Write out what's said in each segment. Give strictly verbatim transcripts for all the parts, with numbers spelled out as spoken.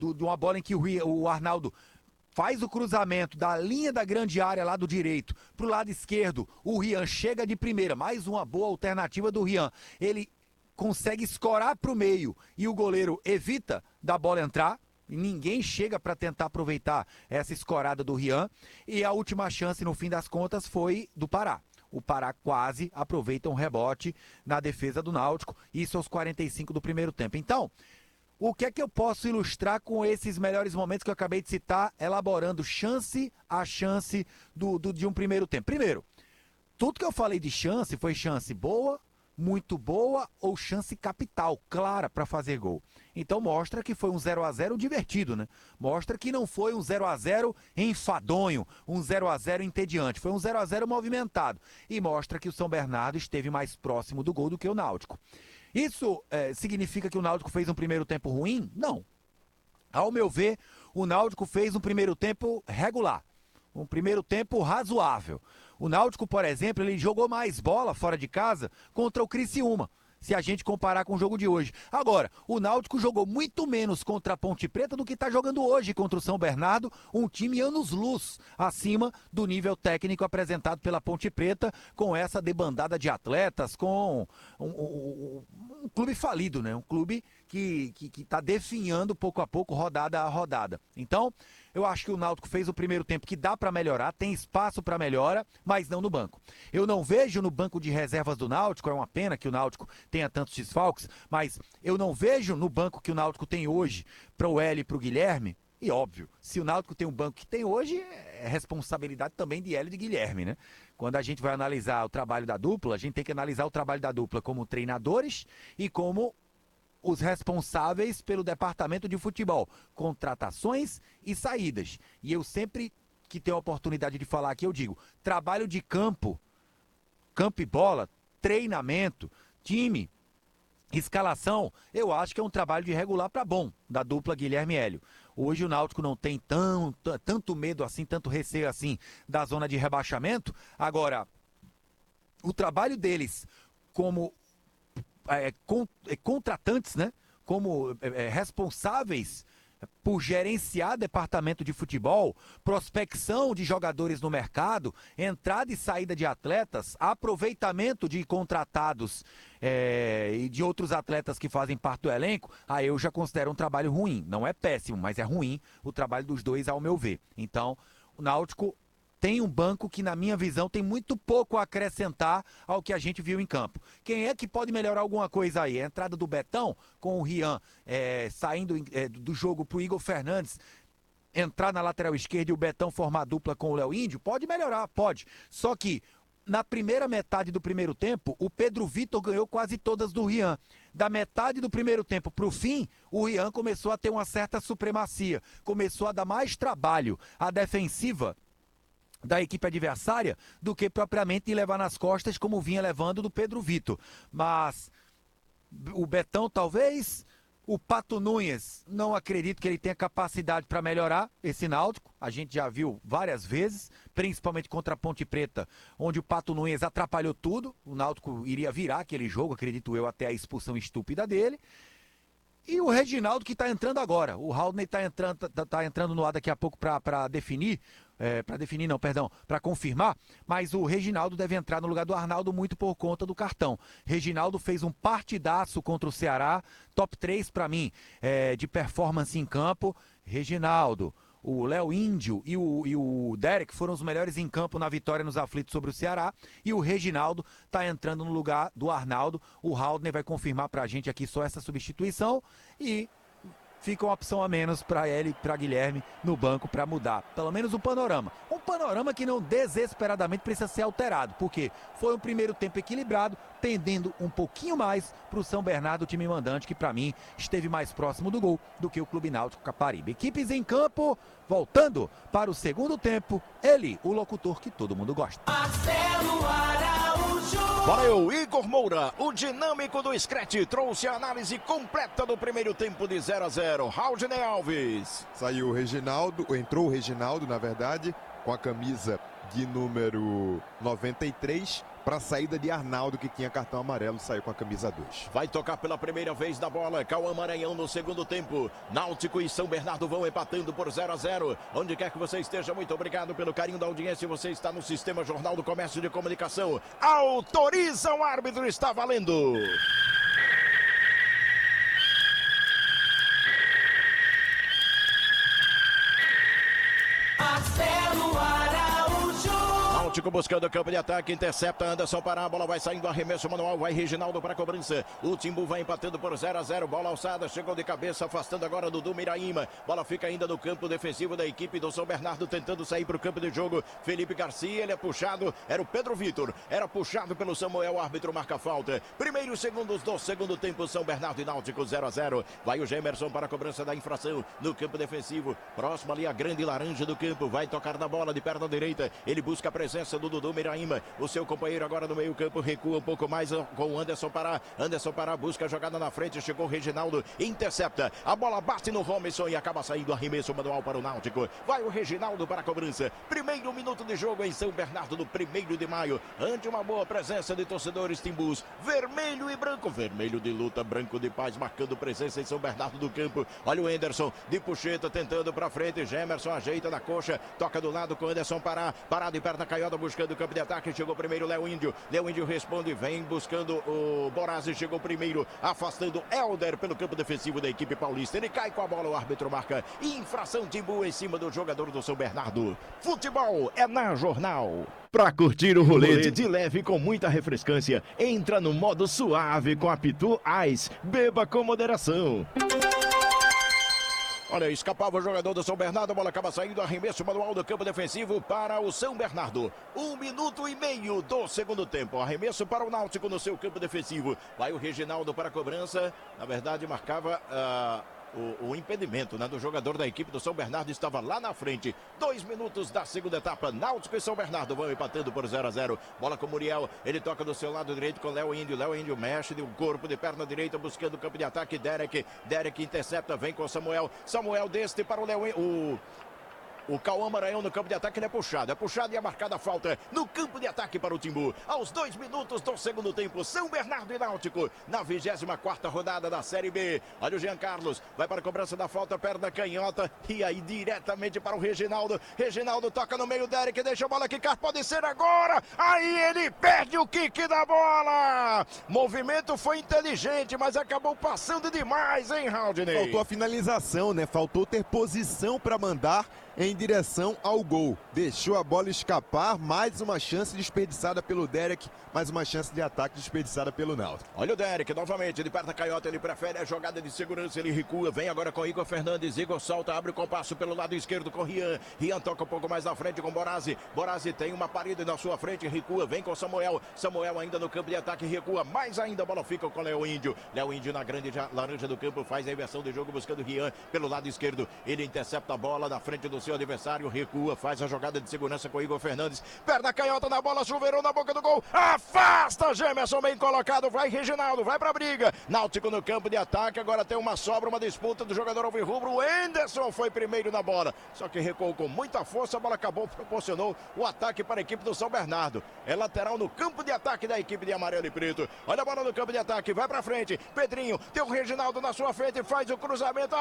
do, de uma bola em que o, o Arnaldo faz o cruzamento da linha da grande área lá do direito pro lado esquerdo, o Rian chega de primeira, mais uma boa alternativa do Rian, ele consegue escorar pro meio e o goleiro evita da bola entrar, e ninguém chega para tentar aproveitar essa escorada do Rian, e a última chance no fim das contas foi do Pará. O Pará quase aproveita um rebote na defesa do Náutico, isso aos quarenta e cinco do primeiro tempo. Então, o que é que eu posso ilustrar com esses melhores momentos que eu acabei de citar, elaborando chance a chance do, do, de um primeiro tempo? Primeiro, tudo que eu falei de chance foi chance boa, muito boa ou chance capital, clara para fazer gol. Então mostra que foi um zero a zero divertido, né? Mostra que não foi um zero a zero enfadonho, um zero a zero entediante, foi um zero a zero movimentado. E mostra que o São Bernardo esteve mais próximo do gol do que o Náutico. Isso é, significa que o Náutico fez um primeiro tempo ruim? Não. Ao meu ver, o Náutico fez um primeiro tempo regular. Um primeiro tempo razoável. O Náutico, por exemplo, ele jogou mais bola fora de casa contra o Criciúma, se a gente comparar com o jogo de hoje. Agora, o Náutico jogou muito menos contra a Ponte Preta do que está jogando hoje contra o São Bernardo, um time anos-luz acima do nível técnico apresentado pela Ponte Preta, com essa debandada de atletas, com um, um, um clube falido, né? Um clube que que que está definhando pouco a pouco, rodada a rodada. Então, eu acho que o Náutico fez o primeiro tempo que dá para melhorar, tem espaço para melhora, mas não no banco. Eu não vejo no banco de reservas do Náutico, é uma pena que o Náutico tenha tantos desfalques, mas eu não vejo no banco que o Náutico tem hoje para o Hélio e para o Guilherme. E óbvio, se o Náutico tem um banco que tem hoje, é responsabilidade também de Hélio e de Guilherme, né? Quando a gente vai analisar o trabalho da dupla, a gente tem que analisar o trabalho da dupla como treinadores e como os responsáveis pelo departamento de futebol, contratações e saídas. E eu sempre que tenho a oportunidade de falar aqui, eu digo, trabalho de campo, campo e bola, treinamento, time, escalação, eu acho que é um trabalho de regular para bom, da dupla Guilherme e Hélio. Hoje o Náutico não tem tão, tanto medo assim, tanto receio assim da zona de rebaixamento. Agora, o trabalho deles como É, con, é, contratantes, né? Como é, responsáveis por gerenciar departamento de futebol, prospecção de jogadores no mercado, entrada e saída de atletas, aproveitamento de contratados é, e de outros atletas que fazem parte do elenco, aí eu já considero um trabalho ruim. Não é péssimo, mas é ruim o trabalho dos dois, ao meu ver. Então, o Náutico tem um banco que, na minha visão, tem muito pouco a acrescentar ao que a gente viu em campo. Quem é que pode melhorar alguma coisa aí? A entrada do Betão, com o Rian é, saindo é, do jogo pro Igor Fernandes, entrar na lateral esquerda e o Betão formar dupla com o Léo Índio, pode melhorar, pode. Só que, na primeira metade do primeiro tempo, o Pedro Vitor ganhou quase todas do Rian. Da metade do primeiro tempo para o fim, o Rian começou a ter uma certa supremacia, começou a dar mais trabalho à defensiva da equipe adversária do que propriamente levar nas costas como vinha levando do Pedro Vitor. Mas o Betão talvez, o Pato Nunes, não acredito que ele tenha capacidade para melhorar esse Náutico. A gente já viu várias vezes, principalmente contra a Ponte Preta, onde o Pato Nunes atrapalhou tudo. O Náutico iria virar aquele jogo, acredito eu, até a expulsão estúpida dele. E o Reginaldo que está entrando agora. O Haldney está entrando, tá, tá entrando no ar daqui a pouco para definir. É, para definir não, perdão, para confirmar, mas o Reginaldo deve entrar no lugar do Arnaldo muito por conta do cartão. Reginaldo fez um partidaço contra o Ceará, top três para mim, é, de performance em campo. Reginaldo, o Léo Índio e o, e o Derek foram os melhores em campo na vitória nos aflitos sobre o Ceará, e o Reginaldo está entrando no lugar do Arnaldo. O Haldney vai confirmar para a gente aqui só essa substituição e fica uma opção a menos para ele e para Guilherme no banco para mudar, pelo menos o panorama. Um panorama que não desesperadamente precisa ser alterado, porque foi um primeiro tempo equilibrado, pendendo um pouquinho mais para o São Bernardo, o time mandante, que para mim esteve mais próximo do gol do que o Clube Náutico Caparibe. Equipes em campo, voltando para o segundo tempo, ele, o locutor que todo mundo gosta. Marcelo Araújo. Valeu, Igor Moura, o dinâmico do Scratch, trouxe a análise completa do primeiro tempo de zero a zero. Haldney Alves. Saiu o Reginaldo, entrou o Reginaldo, na verdade, com a camisa de número noventa e três, para a saída de Arnaldo, que tinha cartão amarelo, saiu com a camisa dois. Vai tocar pela primeira vez na bola, Cauã Maranhão no segundo tempo. Náutico e São Bernardo vão empatando por zero a zero. Onde quer que você esteja, muito obrigado pelo carinho da audiência. Você está no Sistema Jornal do Comércio de Comunicação. Autoriza o árbitro, está valendo. Marcelo Araújo. Náutico buscando o campo de ataque, intercepta Anderson Pará, a bola vai saindo, arremesso manual, vai Reginaldo para a cobrança. O Timbu vai empatando por zero a zero, bola alçada, chegou de cabeça, afastando agora Dudu Miraíma. Bola fica ainda no campo defensivo da equipe do São Bernardo, tentando sair para o campo de jogo. Felipe Garcia, ele é puxado, era o Pedro Vitor, era puxado pelo Samuel, o árbitro marca falta. Primeiros segundos do segundo tempo, São Bernardo e Náutico zero a zero. Vai o Gemerson para a cobrança da infração no campo defensivo, próximo ali a grande laranja do campo, vai tocar na bola de perna direita, ele busca a presença do Dudu Miraíma, o seu companheiro agora no meio campo, recua um pouco mais com o Anderson Pará, Anderson Pará busca a jogada na frente, chegou o Reginaldo, intercepta, a bola bate no Romerson e acaba saindo, arremesso manual para o Náutico, vai o Reginaldo para a cobrança, primeiro minuto de jogo em São Bernardo no primeiro de maio, ante uma boa presença de torcedores timbus, vermelho e branco, vermelho de luta, branco de paz, marcando presença em São Bernardo do campo, olha o Anderson, de puxeta, tentando para frente, Gemerson ajeita na coxa, toca do lado com o Anderson Pará, parado de perna canhota, buscando o campo de ataque, chegou primeiro Léo Índio, Léo Índio responde, vem buscando o Borazzi, chegou primeiro, afastando Helder pelo campo defensivo da equipe paulista, ele cai com a bola, o árbitro marca infração Timbu em cima do jogador do São Bernardo. Futebol é na Jornal. Pra curtir o rolê de leve com muita refrescância, entra no modo suave com a Pitu Ice, beba com moderação. Olha, escapava o jogador do São Bernardo, a bola acaba saindo, arremesso manual do campo defensivo para o São Bernardo. Um minuto e meio do segundo tempo, arremesso para o Náutico no seu campo defensivo. Vai o Reginaldo para a cobrança, na verdade marcava uh, o, o impedimento, né, do jogador da equipe do São Bernardo, estava lá na frente. Dois minutos da segunda etapa, Náutico e São Bernardo vão empatando por zero a zero. Bola com o Muriel, ele toca do seu lado direito com o Léo Índio, Léo Índio mexe de um corpo de perna direita, buscando o campo de ataque, Derek, Derek intercepta, vem com o Samuel, Samuel deste para o Léo Índio, o... O Cauã Maranhão no campo de ataque, ele é puxado, é puxado e é marcada a falta no campo de ataque para o Timbu. Aos dois minutos do segundo tempo, São Bernardo e Náutico, na vigésima quarta rodada da Série B. Olha o Jean Carlos, vai para a cobrança da falta, perna canhota, e aí diretamente para o Reginaldo. Reginaldo toca no meio, Derek, deixa a bola quicar, pode ser agora. Aí ele perde o kick da bola. Movimento foi inteligente, mas acabou passando demais, hein, Haldney? Faltou a finalização, né? Faltou ter posição para mandar em direção ao gol. Deixou a bola escapar, mais uma chance desperdiçada pelo Derek, mais uma chance de ataque desperdiçada pelo Náutico. Olha o Derek, novamente, de perna canhota, ele prefere a jogada de segurança, ele recua, vem agora com Igor Fernandes, Igor solta, abre o compasso pelo lado esquerdo com Rian, Rian toca um pouco mais na frente com Borazzi, Borazzi tem uma parede na sua frente, recua, vem com Samuel, Samuel ainda no campo de ataque, recua, mais ainda a bola fica com Léo Índio, Léo Índio na grande laranja do campo, faz a inversão de jogo buscando Rian pelo lado esquerdo, ele intercepta a bola na frente do seu adversário, recua, faz a jogada de segurança com Igor Fernandes, perna canhota na bola, chuveirou na boca do gol, afasta Gemerson, bem colocado, vai Reginaldo, vai pra briga, Náutico no campo de ataque, agora tem uma sobra, uma disputa do jogador alvirrubro, o Anderson foi primeiro na bola, só que recuou com muita força, a bola acabou, proporcionou o ataque para a equipe do São Bernardo, é lateral no campo de ataque da equipe de amarelo e preto, olha a bola no campo de ataque, vai pra frente, Pedrinho, tem o Reginaldo na sua frente, faz o cruzamento,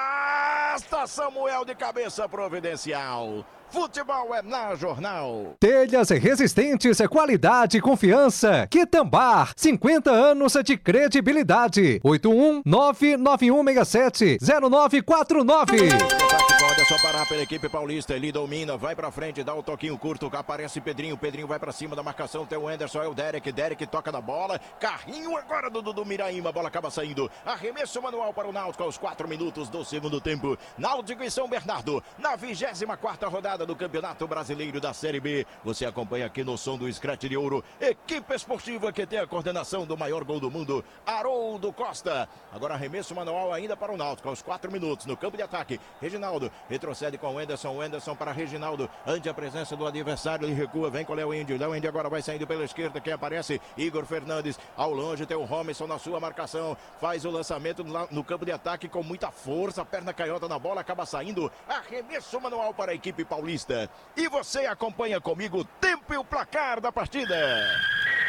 afasta Samuel de cabeça providencial. Futebol é na Jornal. Telhas resistentes, qualidade e confiança. Quitambar, cinquenta anos de credibilidade. oito um nove nove um seis sete zero nove quatro nove. Pode só parar pela equipe paulista, ele domina, vai pra frente, dá o toquinho curto, aparece Pedrinho, Pedrinho vai pra cima da marcação, tem o Anderson, é o Derek, Derek toca na bola, carrinho agora do Dudu Miraíma, a bola acaba saindo, arremesso manual para o Náutico aos quatro minutos do segundo tempo, Náutico e São Bernardo, na vigésima quarta rodada do Campeonato Brasileiro da Série B, você acompanha aqui no som do Scratch de Ouro, equipe esportiva que tem a coordenação do maior gol do mundo, Haroldo Costa, agora arremesso manual ainda para o Náutico, aos quatro minutos, no campo de ataque, Reginaldo, retrocede com o Anderson, o Anderson para Reginaldo, ante a presença do adversário, ele recua, vem com o Léo Índio, Léo Índio agora vai saindo pela esquerda, quem aparece, Igor Fernandes, ao longe tem o Romerson na sua marcação, faz o lançamento no campo de ataque com muita força, perna canhota na bola, acaba saindo, arremesso manual para a equipe paulista, e você acompanha comigo o tempo e o placar da partida.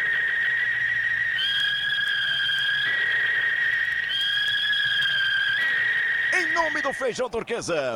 nome do Feijão Turquesa.